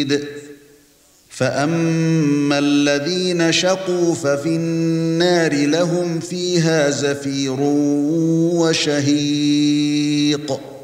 شديد فأما الذين شقوا ففي النار لهم فيها زفير وشهيق